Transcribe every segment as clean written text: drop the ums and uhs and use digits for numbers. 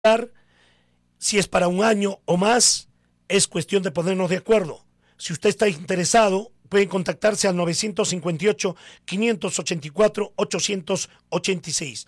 Si es para un año o más, es cuestión de ponernos de acuerdo. Si usted está interesado, pueden contactarse al 958-584-886.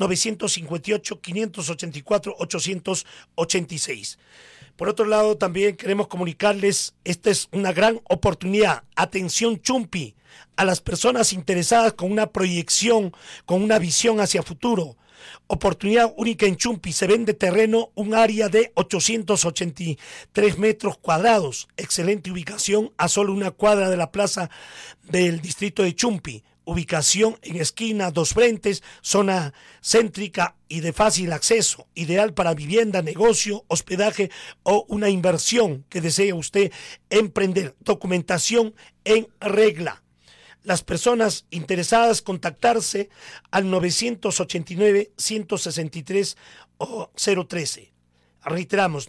958-584-886. Por otro lado, también queremos comunicarles, esta es una gran oportunidad. Atención, Chumpi, a las personas interesadas con una proyección, con una visión hacia futuro. Oportunidad única en Chumpi. Se vende terreno, un área de 883 metros cuadrados. Excelente ubicación a solo una cuadra de la plaza del distrito de Chumpi. Ubicación en esquina, dos frentes, zona céntrica y de fácil acceso. Ideal para vivienda, negocio, hospedaje o una inversión que desee usted emprender. Documentación en regla. Las personas interesadas contactarse al 989-163-013. Reiteramos,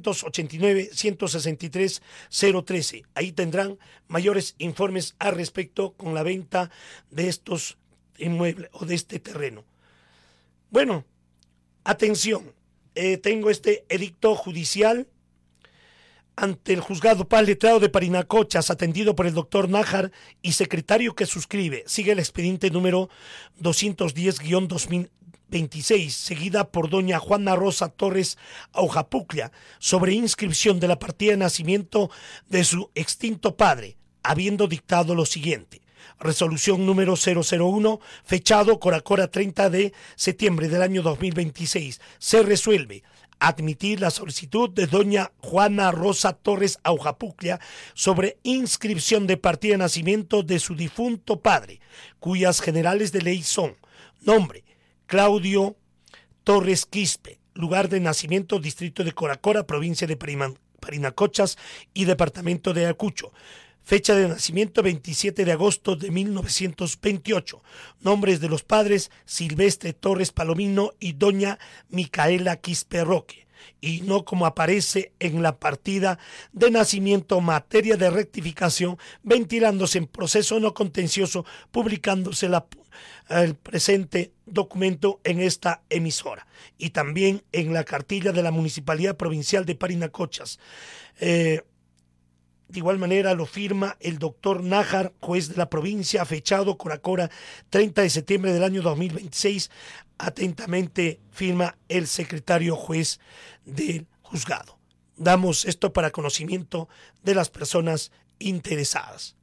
989-163-013. Ahí tendrán mayores informes al respecto con la venta de estos inmuebles o de este terreno. Bueno, atención, tengo este edicto judicial ante el juzgado Paz Letrado de Parinacochas, atendido por el doctor Nájar y secretario que suscribe. Sigue el expediente número 210-2026, seguida por doña Juana Rosa Torres Aujapuclia, sobre inscripción de la partida de nacimiento de su extinto padre, habiendo dictado lo siguiente. Resolución número 001, fechado Coracora 30 de septiembre del año 2026. Se resuelve admitir la solicitud de doña Juana Rosa Torres Aujapuclia sobre inscripción de partida de nacimiento de su difunto padre, cuyas generales de ley son: nombre, Claudio Torres Quispe, lugar de nacimiento, distrito de Coracora, provincia de Parinacochas y departamento de Ayacucho. Fecha de nacimiento 27 de agosto de 1928. Nombres de los padres: Silvestre Torres Palomino y doña Micaela Quispe Roque. Y no como aparece en la partida de nacimiento, materia de rectificación, ventilándose en proceso no contencioso, publicándose el presente documento en esta emisora. Y también en la cartilla de la Municipalidad Provincial de Parinacochas. De igual manera lo firma el doctor Nájar, juez de la provincia, fechado Coracora 30 de septiembre del año 2026. Atentamente firma el secretario juez del juzgado. Damos esto para conocimiento de las personas interesadas.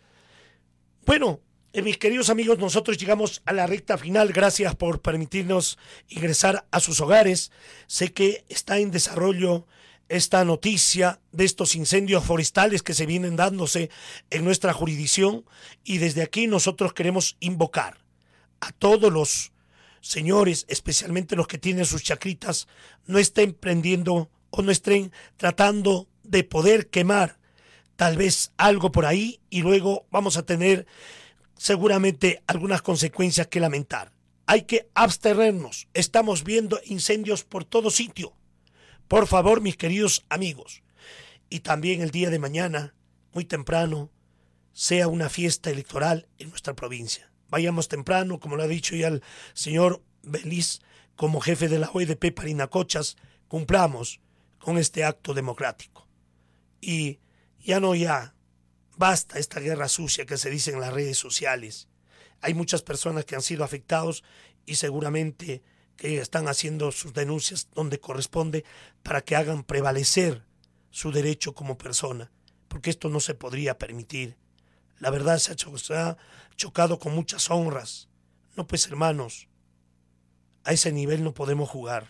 Bueno, mis queridos amigos, nosotros llegamos a la recta final. Gracias por permitirnos ingresar a sus hogares. Sé que está en desarrollo esta noticia de estos incendios forestales que se vienen dándose en nuestra jurisdicción, y desde aquí nosotros queremos invocar a todos los señores, especialmente los que tienen sus chacritas, no estén prendiendo o no estén tratando de poder quemar tal vez algo por ahí, y luego vamos a tener seguramente algunas consecuencias que lamentar. Hay que abstenernos. Estamos viendo incendios por todo sitio. Por favor, mis queridos amigos, y también el día de mañana, muy temprano, sea una fiesta electoral en nuestra provincia. Vayamos temprano, como lo ha dicho ya el señor Belis, como jefe de la OEDP Parinacochas, cumplamos con este acto democrático. Y ya basta esta guerra sucia que se dice en las redes sociales. Hay muchas personas que han sido afectados y seguramente que están haciendo sus denuncias donde corresponde para que hagan prevalecer su derecho como persona, porque esto no se podría permitir. La verdad se ha chocado con muchas honras. No, pues hermanos, a ese nivel no podemos jugar.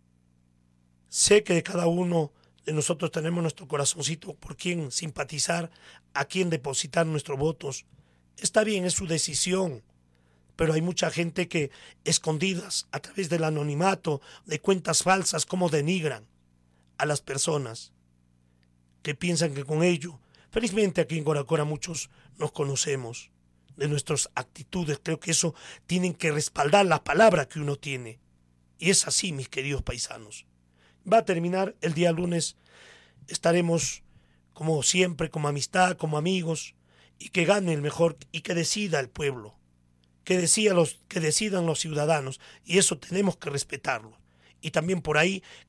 Sé que cada uno de nosotros tenemos nuestro corazoncito por quién simpatizar, a quién depositar nuestros votos. Está bien, es su decisión. Pero hay mucha gente que, escondidas a través del anonimato, de cuentas falsas, como denigran a las personas, que piensan que con ello, felizmente aquí en Coracora muchos nos conocemos de nuestras actitudes. Creo que eso tienen que respaldar la palabra que uno tiene. Y es así, mis queridos paisanos. Va a terminar el día lunes. Estaremos, como siempre, como amistad, como amigos, y que gane el mejor y que decida el pueblo. Que decidan los ciudadanos, y eso tenemos que respetarlo. y también por ahí